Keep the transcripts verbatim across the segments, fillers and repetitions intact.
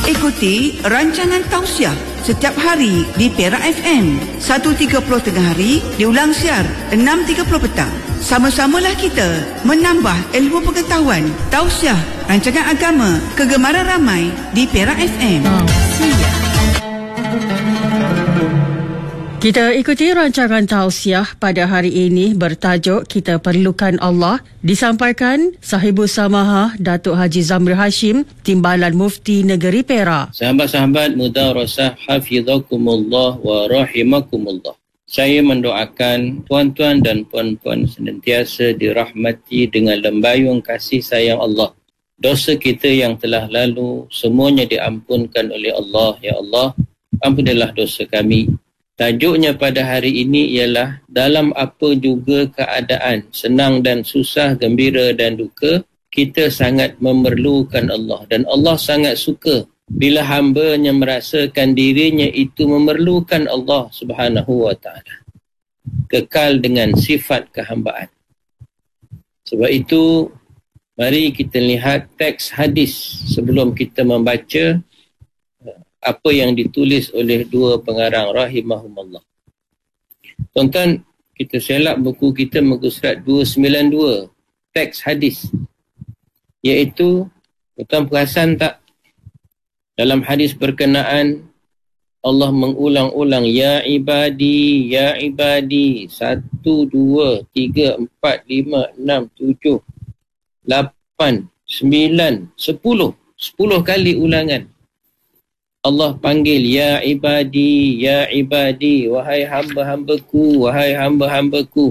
Ikuti rancangan tausiah setiap hari di Perak F M. satu tiga puluh tengah hari, diulang siar enam tiga puluh petang. Sama-samalah kita menambah ilmu pengetahuan. Tausiah, rancangan agama, kegemaran ramai di Perak F M. Tausiah. Kita ikuti rancangan tausiah pada hari ini bertajuk Kita Perlukan Allah, disampaikan Sahibus Samahah Datuk Haji Zamril Hashim, Timbalan Mufti Negeri Perak. Sahabat-sahabat Mudarasah hafizakumullah wa rahimakumullah. Saya mendoakan tuan-tuan dan puan-puan senantiasa dirahmati dengan lembayung kasih sayang Allah. Dosa kita yang telah lalu semuanya diampunkan oleh Allah. Ya Allah, ampunilah dosa kami. Tajuknya pada hari ini ialah dalam apa juga keadaan, senang dan susah, gembira dan duka, kita sangat memerlukan Allah. Dan Allah sangat suka bila hamba-Nya merasakan dirinya itu memerlukan Allah Subhanahu wa taala. Kekal dengan sifat kehambaan. Sebab itu, mari kita lihat teks hadis sebelum kita membaca apa yang ditulis oleh dua pengarang rahimahumullah. Tuan-tuan, kita selap buku kita muka surat dua sembilan dua, teks hadis. Iaitu, tuan perasan tak? Dalam hadis berkenaan, Allah mengulang-ulang, Ya ibadi, Ya ibadi, satu, dua, tiga, empat, lima, enam, tujuh, lapan, sembilan, sepuluh. Sepuluh kali ulangan. Allah panggil, Ya ibadi, Ya ibadi, wahai hamba-hambaku, wahai hamba-hambaku.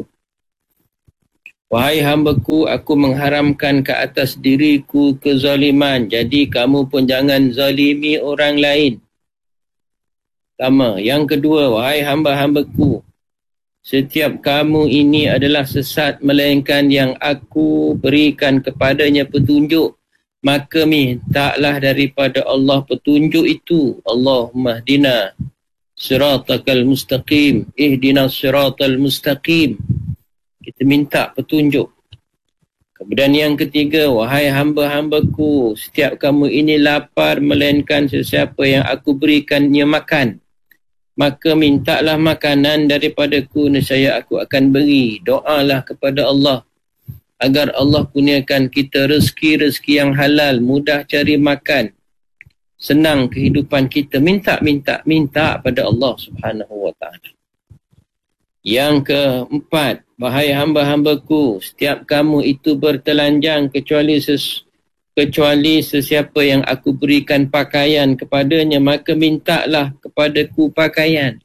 Wahai hambaku, aku mengharamkan ke atas diriku kezaliman. Jadi kamu pun jangan zalimi orang lain. Pertama. Yang kedua, wahai hamba-hambaku, setiap kamu ini adalah sesat, melainkan yang aku berikan kepadanya petunjuk. Maka mintalah daripada Allah petunjuk itu. Allahumma hdina siratakal mustaqim. Ihdina siratal mustaqim. Kita minta petunjuk. Kemudian yang ketiga, wahai hamba-hambaku, setiap kamu ini lapar melainkan sesiapa yang aku berikannya makan. Maka mintalah makanan daripadaku, nescaya aku akan beri. Doalah kepada Allah agar Allah kurniakan kita rezeki-rezeki yang halal, mudah cari makan, senang kehidupan kita. Minta, minta, minta pada Allah Subhanahu wa taala. Yang keempat, wahai hamba-hambaku, setiap kamu itu bertelanjang kecuali ses, kecuali sesiapa yang aku berikan pakaian kepadanya, maka mintalah kepadaku pakaian.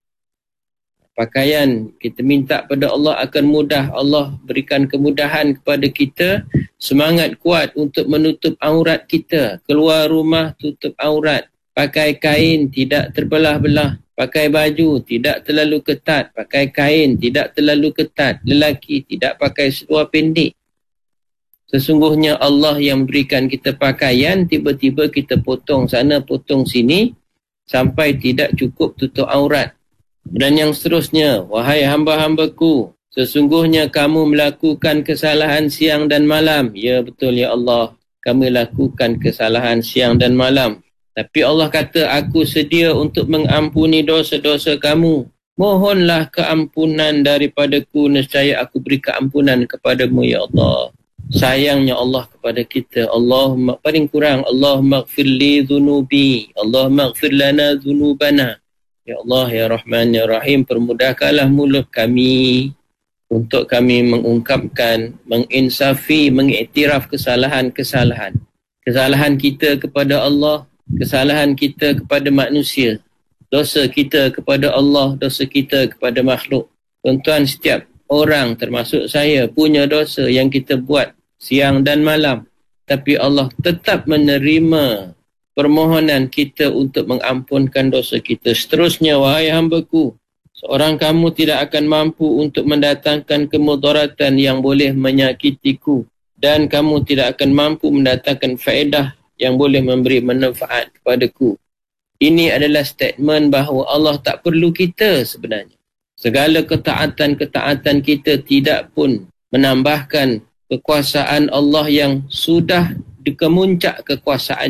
Pakaian, kita minta pada Allah akan mudah. Allah berikan kemudahan kepada kita, semangat kuat untuk menutup aurat kita. Keluar rumah, tutup aurat. Pakai kain, tidak terbelah-belah. Pakai baju, tidak terlalu ketat. Pakai kain, tidak terlalu ketat. Lelaki, tidak pakai seluar pendek. Sesungguhnya Allah yang berikan kita pakaian, tiba-tiba kita potong sana, potong sini, sampai tidak cukup tutup aurat. Dan yang seterusnya, wahai hamba-hambaku, sesungguhnya kamu melakukan kesalahan siang dan malam. Ya betul ya Allah, kami lakukan kesalahan siang dan malam. Tapi Allah kata, aku sedia untuk mengampuni dosa-dosa kamu. Mohonlah keampunan daripadaku, nescaya aku beri keampunan kepadamu ya Allah. Sayangnya Allah kepada kita. Allahumma, paling kurang, Allahumma gfir li dhunubi, Allahumma gfir lana dhunubana. Ya Allah, Ya Rahman, Ya Rahim, permudahkanlah mulut kami untuk kami mengungkapkan, menginsafi, mengiktiraf kesalahan-kesalahan. Kesalahan kita kepada Allah, kesalahan kita kepada manusia. Dosa kita kepada Allah, dosa kita kepada makhluk. Tuan-tuan, setiap orang termasuk saya punya dosa yang kita buat siang dan malam. Tapi Allah tetap menerima permohonan kita untuk mengampunkan dosa kita. Seterusnya, wahai hambaku, seorang kamu tidak akan mampu untuk mendatangkan kemudaratan yang boleh menyakitiku, dan kamu tidak akan mampu mendatangkan faedah yang boleh memberi manfaat kepadaku. Ini adalah statement bahawa Allah tak perlu kita sebenarnya. Segala ketaatan-ketaatan kita tidak pun menambahkan kekuasaan Allah yang sudah dikemuncak kekuasaannya.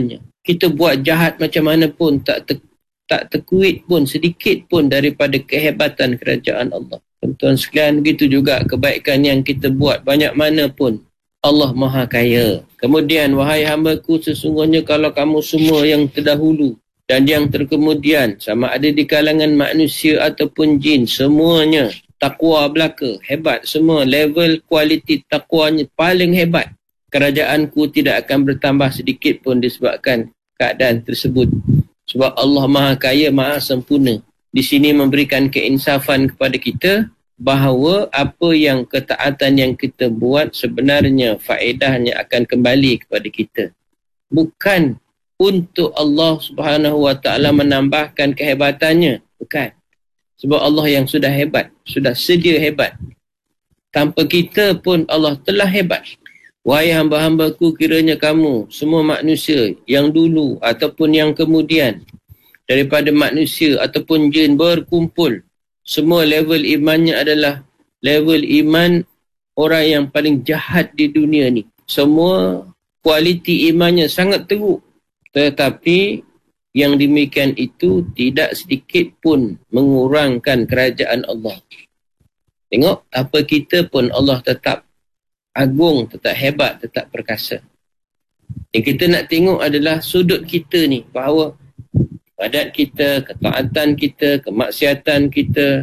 kita buat jahat macam mana pun, tak ter, tak terkuit pun sedikit pun daripada kehebatan kerajaan Allah. Tuan-tuan sekalian, begitu juga kebaikan yang kita buat banyak mana pun, Allah Maha Kaya. Kemudian, wahai hamba-Ku, sesungguhnya kalau kamu semua yang terdahulu dan yang terkemudian, sama ada di kalangan manusia ataupun jin, semuanya takwa belaka, hebat semua, level kualiti takwanya paling hebat, kerajaanku tidak akan bertambah sedikit pun disebabkan keadaan tersebut. Sebab Allah Maha Kaya, Maha Sempurna. Di sini memberikan keinsafan kepada kita bahawa apa yang ketaatan yang kita buat sebenarnya faedahnya akan kembali kepada kita. Bukan untuk Allah Subhanahu Wa Taala menambahkan kehebatannya, bukan. Sebab Allah yang sudah hebat, sudah sedia hebat. Tanpa kita pun Allah telah hebat. Wahai hamba-hambaku, kiranya kamu semua manusia yang dulu ataupun yang kemudian, daripada manusia ataupun jin berkumpul, semua level imannya adalah level iman orang yang paling jahat di dunia ni. Semua kualiti imannya sangat teruk. Tetapi yang demikian itu tidak sedikit pun mengurangkan kerajaan Allah. Tengok, apa kita pun Allah tetap agung, tetap hebat, tetap perkasa. Yang kita nak tengok adalah sudut kita ni, bahawa ibadat kita, ketaatan kita, kemaksiatan kita,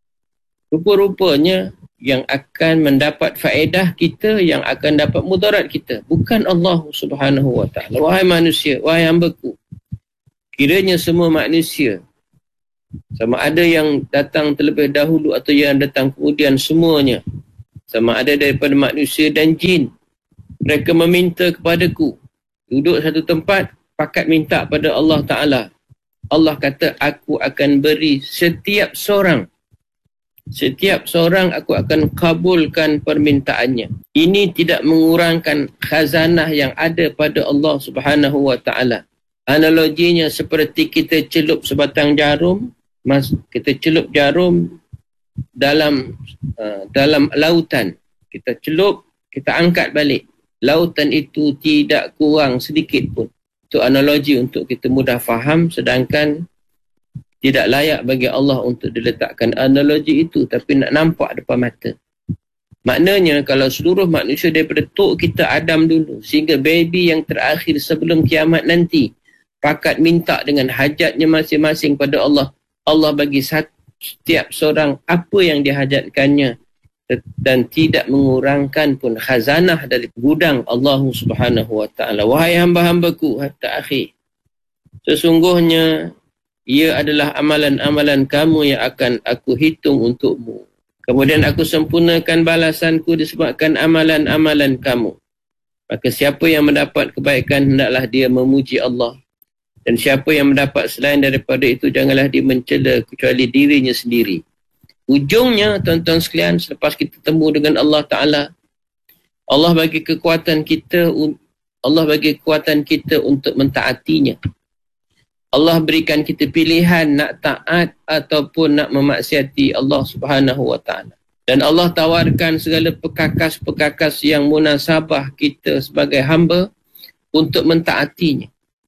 rupa-rupanya yang akan mendapat faedah kita, yang akan dapat mudarat kita, bukan Allah Subhanahu Wa Taala. Wahai manusia, wahai hamba-Ku, kiranya semua manusia, sama ada yang datang terlebih dahulu atau yang datang kemudian, semuanya, sama ada daripada manusia dan jin, mereka meminta kepadaku, duduk satu tempat, pakat minta pada Allah Ta'ala. Allah kata, aku akan beri setiap seorang, setiap seorang aku akan kabulkan permintaannya. Ini tidak mengurangkan khazanah yang ada pada Allah Subhanahu Wa Taala. Analoginya seperti kita celup sebatang jarum, mas, kita celup jarum dalam uh, dalam lautan. Kita celup, kita angkat balik. Lautan itu tidak kurang sedikit pun. Itu analogi untuk kita mudah faham, sedangkan tidak layak bagi Allah untuk diletakkan analogi itu, tapi nak nampak depan mata. Maknanya kalau seluruh manusia daripada tok kita Adam dulu sehingga baby yang terakhir sebelum kiamat nanti pakat minta dengan hajatnya masing-masing pada Allah, Allah bagi setiap seorang apa yang dihajatkannya dan tidak mengurangkan pun khazanah dari gudang Allah Subhanahu Wa Taala. Wahai hamba-hambaku, hatta akhir, sesungguhnya ia adalah amalan-amalan kamu yang akan aku hitung untukmu. Kemudian aku sempurnakan balasanku disebabkan amalan-amalan kamu. Maka siapa yang mendapat kebaikan, hendaklah dia memuji Allah. Dan siapa yang mendapat selain daripada itu, janganlah dia mencela kecuali dirinya sendiri. Ujungnya, tuan-tuan sekalian, selepas kita temu dengan Allah Ta'ala, Allah bagi kekuatan kita, Allah bagi kekuatan kita untuk mentaatinya. Allah berikan kita pilihan nak taat ataupun nak memaksiati Allah Subhanahu Wa Taala. Dan Allah tawarkan segala perkakas-perkakas yang munasabah kita sebagai hamba untuk mentaatinya.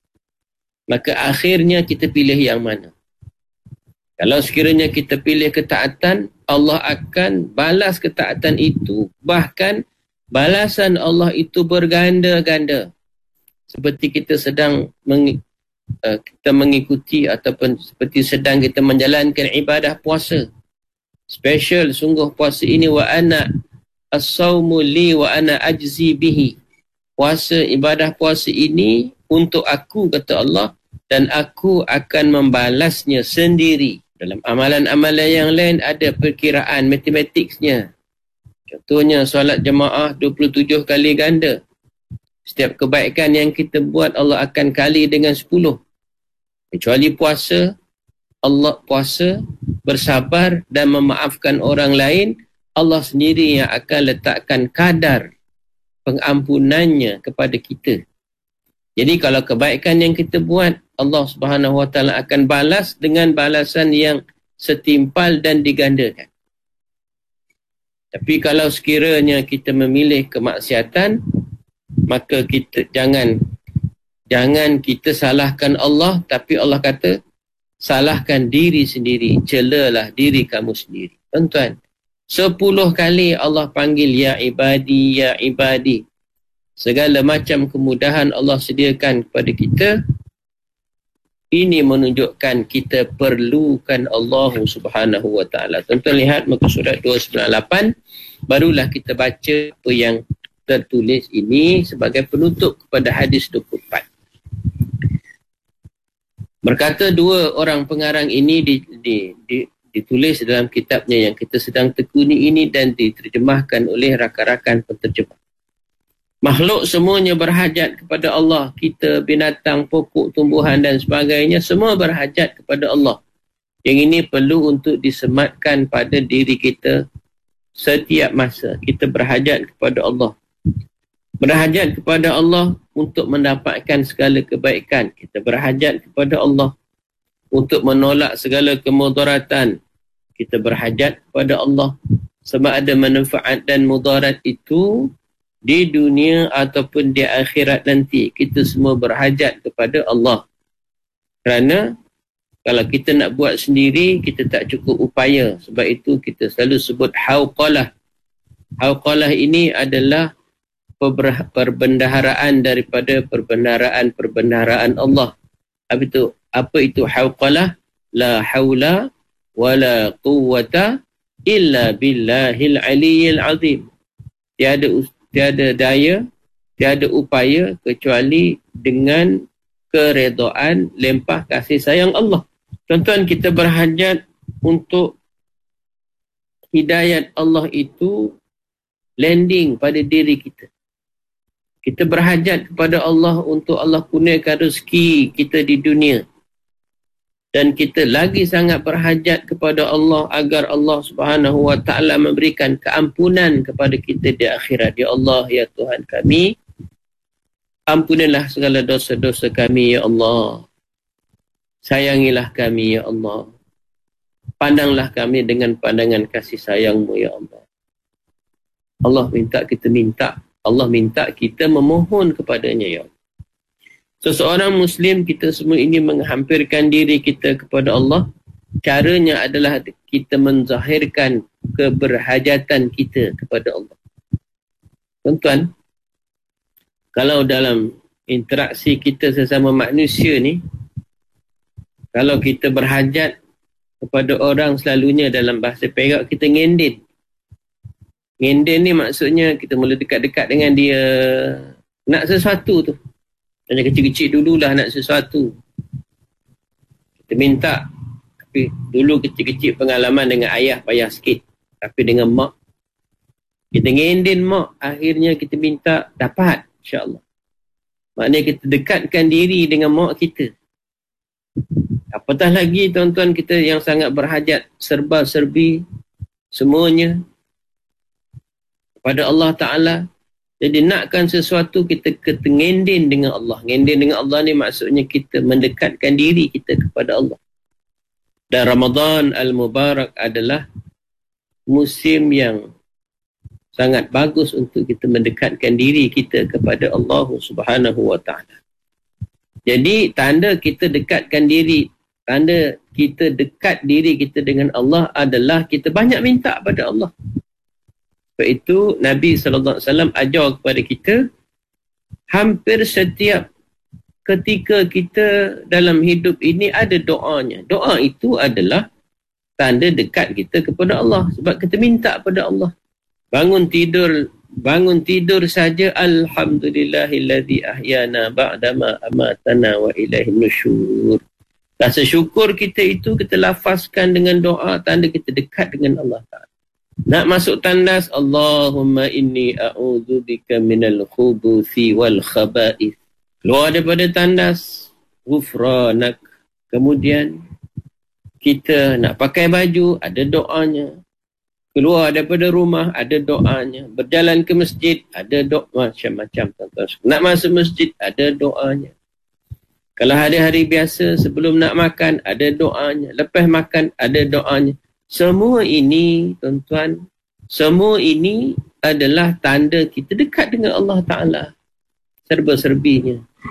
Maka akhirnya kita pilih yang mana? Kalau sekiranya kita pilih ketaatan, Allah akan balas ketaatan itu. Bahkan balasan Allah itu berganda-ganda. Seperti kita sedang meng Uh, kita mengikuti ataupun seperti sedang kita menjalankan ibadah puasa. Special sungguh puasa ini, wa ana as-sawmu li wa ana ajzi bihi. Puasa, ibadah puasa ini untuk aku, kata Allah, dan aku akan membalasnya sendiri. Dalam amalan-amalan yang lain ada perkiraan matematiknya. Contohnya solat jemaah dua puluh tujuh kali ganda. Setiap kebaikan yang kita buat Allah akan kali dengan sepuluh. Kecuali puasa, Allah puasa, bersabar dan memaafkan orang lain, Allah sendiri yang akan letakkan kadar pengampunannya kepada kita. Jadi kalau kebaikan yang kita buat, Allah Subhanahu Wa Taala akan balas dengan balasan yang setimpal dan digandakan. Tapi kalau sekiranya kita memilih kemaksiatan, maka kita jangan Jangan kita salahkan Allah, tapi Allah kata, salahkan diri sendiri, celalah diri kamu sendiri. Tuan-tuan, sepuluh kali Allah panggil ya ibadi, ya ibadi. Segala macam kemudahan Allah sediakan kepada kita. Ini menunjukkan kita perlukan Allah Subhanahu wa taala. Tuan-tuan lihat muka surat dua sembilan lapan, barulah kita baca apa yang tertulis ini sebagai penutup kepada hadis dua puluh empat. Berkata dua orang pengarang ini di, di, di, ditulis dalam kitabnya yang kita sedang tekuni ini dan diterjemahkan oleh rakan-rakan penterjemah. Makhluk semuanya berhajat kepada Allah. Kita, binatang, pokok, tumbuhan dan sebagainya, semua berhajat kepada Allah. Yang ini perlu untuk disematkan pada diri kita setiap masa. Kita berhajat kepada Allah. Berhajat kepada Allah untuk mendapatkan segala kebaikan. Kita berhajat kepada Allah untuk menolak segala kemudaratan. Kita berhajat kepada Allah sama ada manfaat dan mudarat itu di dunia ataupun di akhirat nanti. Kita semua berhajat kepada Allah. Kerana kalau kita nak buat sendiri, kita tak cukup upaya. Sebab itu kita selalu sebut hauqalah. Hauqalah ini adalah perbendaharaan daripada perbendaharaan-perbendaharaan Allah. Apa itu? Apa itu hauqalah? La haula wala quwwata illa billahil aliyyil azim. Tiada tiada daya, tiada upaya kecuali dengan keredaan lempah kasih sayang Allah. Tuan-tuan, kita berhajat untuk hidayat Allah itu landing pada diri kita. Kita berhajat kepada Allah untuk Allah kurniakan rezeki kita di dunia. Dan kita lagi sangat berhajat kepada Allah agar Allah Subhanahu wa taala memberikan keampunan kepada kita di akhirat. Ya Allah, ya Tuhan kami, ampunilah segala dosa-dosa kami, ya Allah. Sayangilah kami, ya Allah. Pandanglah kami dengan pandangan kasih sayang-Mu, ya Allah. Allah minta kita minta. Allah minta kita memohon kepadanya, ya Allah. Seseorang Muslim, kita semua ini menghampirkan diri kita kepada Allah. Caranya adalah kita menzahirkan keberhajatan kita kepada Allah. Tuan-tuan, kalau dalam interaksi kita sesama manusia ni, kalau kita berhajat kepada orang, selalunya dalam bahasa Perak kita ngendin. Ngendin ni maksudnya kita mula dekat-dekat dengan dia, nak sesuatu tu. Hanya kecil-kecil dululah nak sesuatu. Kita minta. Tapi dulu kecil-kecil pengalaman dengan ayah payah sikit. Tapi dengan mak, kita ngendin mak. Akhirnya kita minta, dapat insyaAllah. Maknanya kita dekatkan diri dengan mak kita. Apatah lagi tuan-tuan kita yang sangat berhajat, serba-serbi semuanya kepada Allah Ta'ala. Jadi nakkan sesuatu, kita kata ngendin dengan Allah. Ngendin dengan Allah ni maksudnya kita mendekatkan diri kita kepada Allah. Dan Ramadan Al-Mubarak adalah musim yang sangat bagus untuk kita mendekatkan diri kita kepada Allah Subhanahu wa taala. Jadi tanda kita dekatkan diri, tanda kita dekat diri kita dengan Allah adalah kita banyak minta pada Allah. Sebab itu Nabi sallallahu alaihi wasallam ajar kepada kita, hampir setiap ketika kita dalam hidup ini ada doanya. Doa itu adalah tanda dekat kita kepada Allah. Sebab kita minta pada Allah. Bangun tidur, bangun tidur saja, alhamdulillahilladzi ahyana ba'dama amatana wa ilaihin nusyur. Rasa syukur kita itu kita lafazkan dengan doa, tanda kita dekat dengan Allah Ta'ala. Nak masuk tandas, Allahumma inni a'udzubika minal khubuthi wal khaba'ith. Keluar daripada tandas, ghufranak. Kemudian kita nak pakai baju, ada doanya. Keluar daripada rumah, ada doanya. Berjalan ke masjid, ada doa macam-macam. Nak masuk masjid, ada doanya. Kalau hari-hari biasa sebelum nak makan, ada doanya. Lepas makan, ada doanya. Semua ini, tuan-tuan, semua ini adalah tanda kita dekat dengan Allah Ta'ala. Serba-serbinya.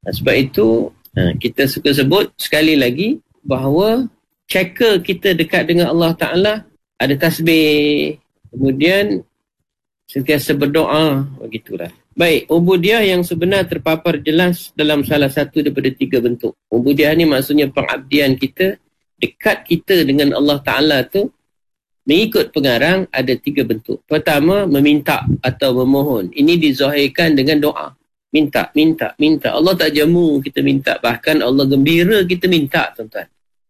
Sebab itu kita suka sebut sekali lagi bahawa checker kita dekat dengan Allah Ta'ala ada tasbih, kemudian sentiasa berdoa, begitulah. Baik, ubudiyah yang sebenar terpapar jelas dalam salah satu daripada tiga bentuk. Ubudiyah ni maksudnya pengabdian kita, dekat kita dengan Allah Ta'ala tu, mengikut pengarang ada tiga bentuk. Pertama, meminta atau memohon. Ini dizahirkan dengan doa. Minta, minta, minta. Allah tak jamu kita minta. Bahkan Allah gembira kita minta, tuan-tuan.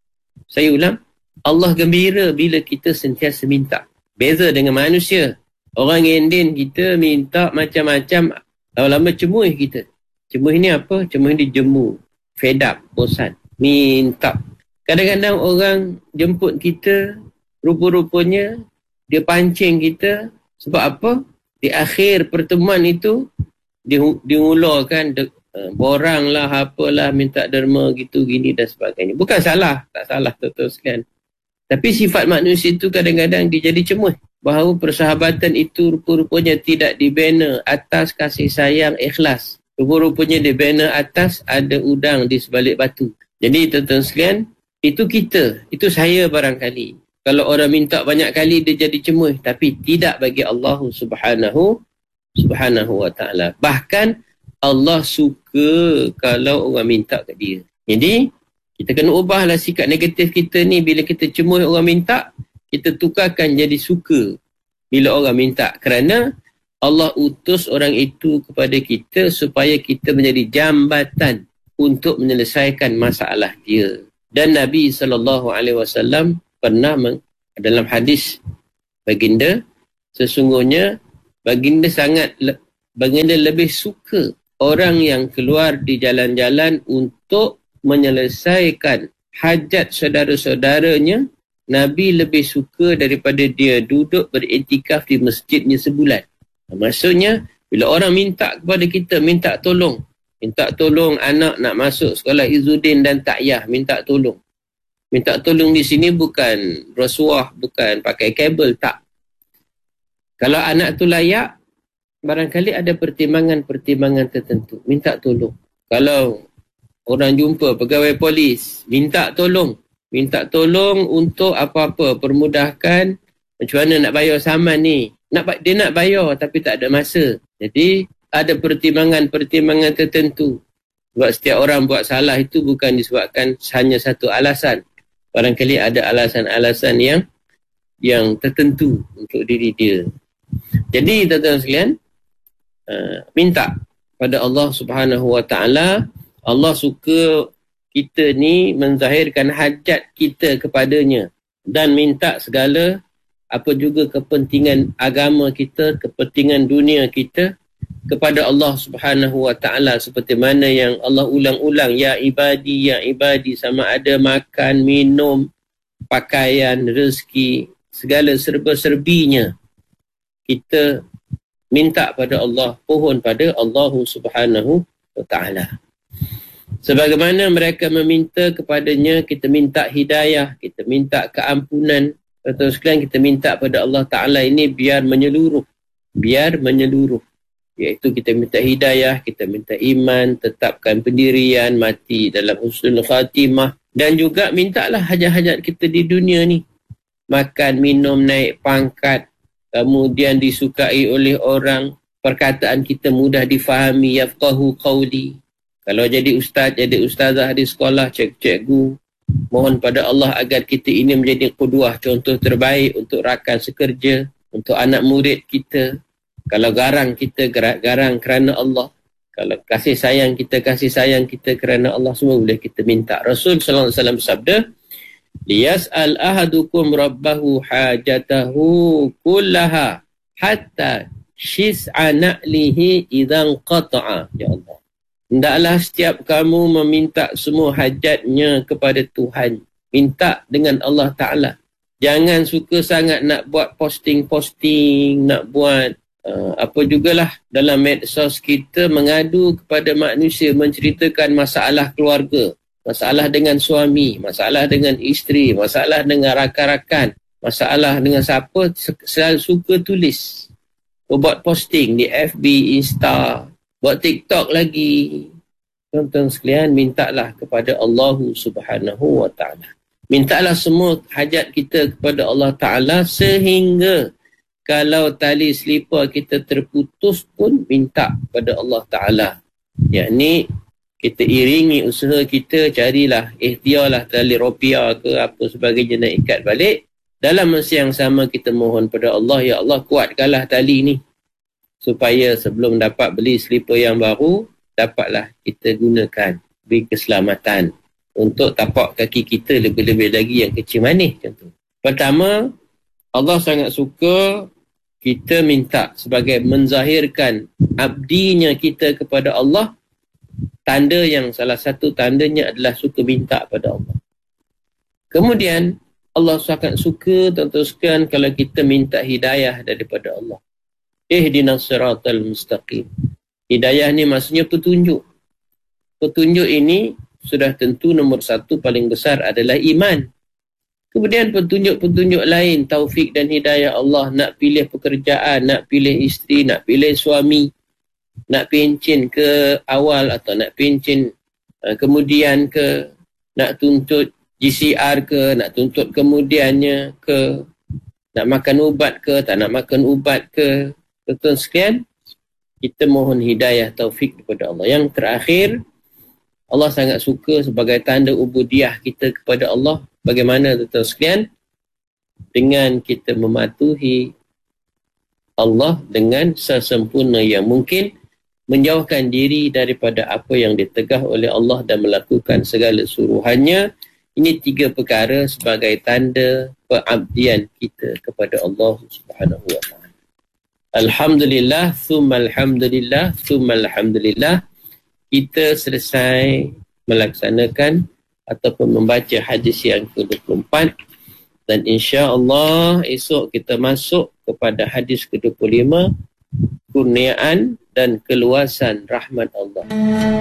Saya ulang. Allah gembira bila kita sentiasa minta. Beza dengan manusia. Orang Indian kita minta macam-macam. Lama-lama cemuh kita. Cemuh ni apa? Cemuh ni jemu. Fed up, bosan. Minta. Kadang-kadang orang jemput kita, rupa-rupanya dia pancing kita. Sebab apa? Di akhir pertemuan itu, dia diulurkan de, uh, borang lah, apalah, minta derma gitu, gini dan sebagainya. Bukan salah, tak salah teruskan. Tapi sifat manusia itu kadang-kadang dia jadi cemuh. Bahawa persahabatan itu rupa-rupanya tidak dibina atas kasih sayang ikhlas. Rupa-rupanya dibina atas ada udang di sebalik batu. Jadi tuan-tuan sekalian, itu kita, itu saya barangkali. Kalau orang minta banyak kali dia jadi cemuh, tapi tidak bagi Allah Subhanahu Subhanahu wa ta'ala. Bahkan Allah suka kalau orang minta kat dia. Jadi kita kena ubahlah sikap negatif kita ni. Bila kita cemuh orang minta, kita tukarkan jadi suka bila orang minta. Kerana Allah utus orang itu kepada kita supaya kita menjadi jambatan untuk menyelesaikan masalah dia. Dan Nabi sallallahu alaihi wasallam pernah meng, dalam hadis baginda, sesungguhnya baginda sangat baginda lebih suka orang yang keluar di jalan-jalan untuk menyelesaikan hajat saudara-saudaranya. Nabi lebih suka daripada dia duduk beriktikaf di masjidnya sebulan. Maksudnya, bila orang minta kepada kita, minta tolong. Minta tolong anak nak masuk sekolah Izzuddin dan Ta'yah, minta tolong. Minta tolong di sini bukan rasuah, bukan pakai kabel, tak. Kalau anak tu layak, barangkali ada pertimbangan-pertimbangan tertentu. Minta tolong. Kalau orang jumpa pegawai polis, minta tolong. Minta tolong untuk apa-apa, permudahkan macam mana nak bayar saman ni. Nak, dia nak bayar tapi tak ada masa. Jadi ada pertimbangan-pertimbangan tertentu. Sebab setiap orang buat salah itu bukan disebabkan hanya satu alasan. Barangkali ada alasan-alasan yang yang tertentu untuk diri dia. Jadi tuan-tuan sekalian, uh, minta pada Allah Subhanahu Wa Taala. Allah suka kita ni menzahirkan hajat kita kepadanya dan minta segala apa juga kepentingan agama kita, kepentingan dunia kita kepada Allah Subhanahu Wa Taala, seperti mana yang Allah ulang-ulang, ya ibadi, ya ibadi, sama ada makan, minum, pakaian, rezeki, segala serba-serbinya kita minta pada Allah, pohon pada Allah Subhanahu Wa Taala. Sebagaimana mereka meminta kepadanya, kita minta hidayah, kita minta keampunan. Atau sekalian kita minta pada Allah Ta'ala ini biar menyeluruh. Biar menyeluruh. Iaitu kita minta hidayah, kita minta iman, tetapkan pendirian, mati dalam husnul khatimah. Dan juga mintalah hajat-hajat kita di dunia ni. Makan, minum, naik pangkat, kemudian disukai oleh orang, perkataan kita mudah difahami, yafqahu qawli. Kalau jadi ustaz, jadi ustazah di sekolah, cikgu, mohon pada Allah agar kita ini menjadi qudwah, contoh terbaik untuk rakan sekerja, untuk anak murid kita. Kalau garang kita, garang kerana Allah. Kalau kasih sayang kita, kasih sayang kita kerana Allah. Semua boleh kita minta. Rasul sallallahu alaihi wasallam bersabda, liyas'al ahadukum rabbahu hajatahu kullaha hatta shis'a na'lihi idhan qata'a. Ya Allah, hendaklah setiap kamu meminta semua hajatnya kepada Tuhan. Minta dengan Allah Ta'ala. Jangan suka sangat nak buat posting-posting, nak buat uh, apa jugalah dalam medsos kita, mengadu kepada manusia, menceritakan masalah keluarga, masalah dengan suami, masalah dengan isteri, masalah dengan rakan-rakan, masalah dengan siapa, selalu suka tulis. Buat posting di F B, Insta, buat TikTok lagi. Tuan-tuan sekalian, mintalah kepada Allah Subhanahu wa ta'ala. Mintalah semua hajat kita kepada Allah Ta'ala, sehingga kalau tali selipar kita terputus pun minta kepada Allah Ta'ala. Yakni kita iringi usaha kita, carilah, ikhtiarlah tali rupiah ke apa sebagainya nak ikat balik. Dalam masa yang sama kita mohon pada Allah, ya Allah kuatkanlah tali ni, supaya sebelum dapat beli selipar yang baru, dapatlah kita gunakan, beri keselamatan untuk tapak kaki kita lebih-lebih lagi yang kecil manis. Contoh. Pertama, Allah sangat suka kita minta sebagai menzahirkan abdinya kita kepada Allah. Tanda yang salah satu tandanya adalah suka minta pada Allah. Kemudian, Allah sangat suka, tuan-tuan sekalian, kalau kita minta hidayah daripada Allah. Ihdinas siratal mustaqim. Hidayah ni maksudnya petunjuk. Petunjuk ini sudah tentu nombor satu paling besar adalah iman. Kemudian petunjuk-petunjuk lain, taufik dan hidayah Allah, nak pilih pekerjaan, nak pilih isteri, nak pilih suami, nak pencen ke awal atau nak pencen uh, kemudian ke, nak tuntut G C R ke, nak tuntut kemudiannya ke, nak makan ubat ke, tak nak makan ubat ke. Tuan-tuan sekalian, kita mohon hidayah taufik kepada Allah. Yang terakhir, Allah sangat suka sebagai tanda ubudiah kita kepada Allah. Bagaimana tuan-tuan sekalian? Dengan kita mematuhi Allah dengan sesempurna yang mungkin, menjauhkan diri daripada apa yang ditegah oleh Allah dan melakukan segala suruhannya. Ini tiga perkara sebagai tanda pengabdian kita kepada Allah Subhanahu wa ta'ala. Alhamdulillah, thumma alhamdulillah, thumma alhamdulillah. Kita selesai melaksanakan ataupun membaca hadis yang ke dua puluh empat. Dan insya-Allah esok kita masuk kepada hadis ke dua puluh lima, kurniaan dan keluasan rahmat Allah.